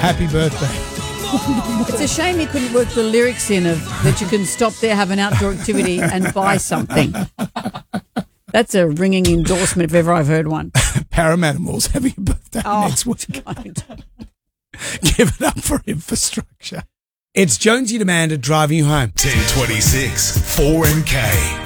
happy birthday. It's a shame he couldn't work the lyrics in of that you can stop there, have an outdoor activity and buy something. That's a ringing endorsement if ever I've heard one. Paramatimals having a birthday next week. Don't. Give it up for infrastructure. It's Jonesy Demander driving you home. 1026 4MK.